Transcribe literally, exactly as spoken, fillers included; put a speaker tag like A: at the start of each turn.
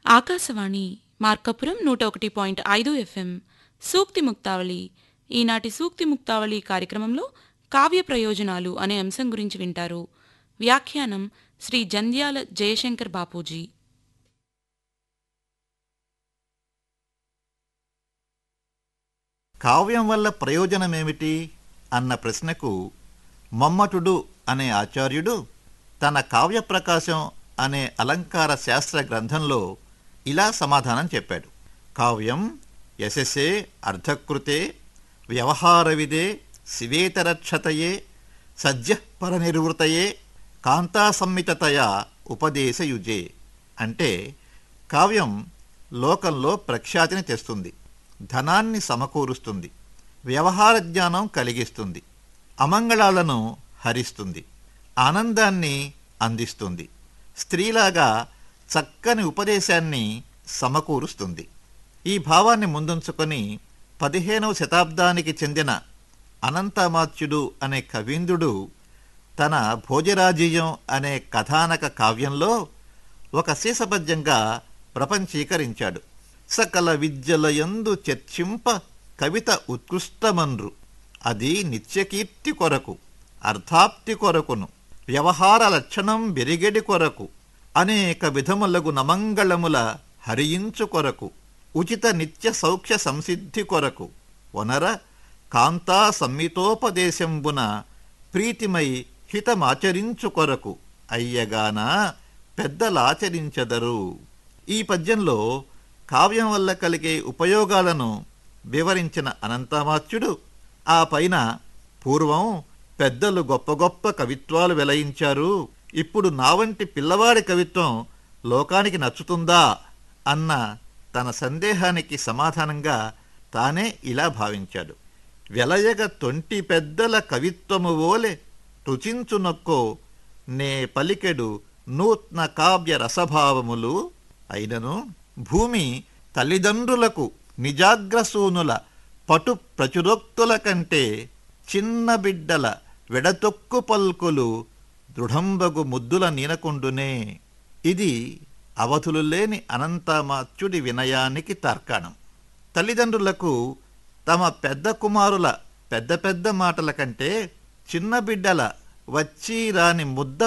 A: ఆకాశవాణి మార్కపురం నూట ఒకటి పాయింట్ ఐదు ఎఫ్ఎం సూక్తి ముక్తావళి. ఈనాటి సూక్తి ముక్తావళి కార్యక్రమంలో కావ్య ప్రయోజనాలు అనే అంశం గురించి వింటారు. వ్యాఖ్యానం శ్రీ జంధ్యాల జయశంకర్ బాపూజీ.
B: కావ్యం వల్ల ప్రయోజనమేమిటి అన్న ప్రశ్నకు మమ్మటుడు అనే ఆచార్యుడు తన కావ్య ప్రకాశం అనే అలంకార శాస్త్ర గ్రంథంలో ఇలా సమాధానం చెప్పాడు. కావ్యం యశసే అర్ధకృతే వ్యవహారవిదే శివేతరక్షతయే సజ్జఃపరనిర్వృతయే కాంతాసమ్మితతయా ఉపదేశయుజే. అంటే కావ్యం లోకంలో ప్రఖ్యాతిని తెస్తుంది, ధనాన్ని సమకూరుస్తుంది, వ్యవహార జ్ఞానం కలిగిస్తుంది, అమంగళాలను హరిస్తుంది, ఆనందాన్ని అందిస్తుంది, స్త్రీలాగా చక్కని ఉపదేశాన్ని సమకూరుస్తుంది. ఈ భావాన్ని ముందుంచుకొని పదిహేనవ శతాబ్దానికి చెందిన అనంతమాత్యుడు అనే కవీంద్రుడు తన భోజరాజీయం అనే కథానక కావ్యంలో ఒక శీసపద్యంగా ప్రపంచీకరించాడు. సకల విద్యలయందు చర్చింప కవిత ఉత్కృష్టమన్రు, అది నిత్యకీర్తి కొరకు, అర్థాప్తి కొరకును, వ్యవహార లక్షణం బెరిగెడి కొరకు, అనేక విధములగు నమంగళముల హరించు కొరకు, ఉచిత నిత్య సౌఖ్య సంసిద్ధి కొరకు, వనర కాంతా సంహితోపదేశంబున ప్రీతిమై హితమాచరించు కొరకు, అయ్యగాన పెద్దలాచరించెదరు. ఈ పద్యంలో కావ్యం వల్ల కలిగే ఉపయోగాలను వివరించిన అనంతమాత్యుడు ఆ పైన పూర్వం పెద్దలు గొప్ప గొప్ప కవిత్వాలు వెలయించారు, ఇప్పుడు నా వంటి పిల్లవాడి కవిత్వం లోకానికి నచ్చుతుందా అన్న తన సందేహానికి సమాధానంగా తానే ఇలా భావించాడు. వెలయగ తొంటి పెద్దల కవిత్వము ఓలె రుచించునొక్కో నే పలికెడు నూత్న కావ్య రసభావములు, అయినను భూమి తల్లిదండ్రులకు నిజాగ్రసూనుల పటు ప్రచురోక్తుల కంటే చిన్న బిడ్డల వెడతొక్కు పల్కులు దృఢంబగు ముద్దుల నీనకుండునే. ఇది అవధులు లేని అనంతమాత్యుడి వినయానికి తర్కాణం. తల్లిదండ్రులకు తమ పెద్ద కుమారుల పెద్ద పెద్ద మాటల కంటే చిన్న బిడ్డల వచ్చి రాని ముద్ద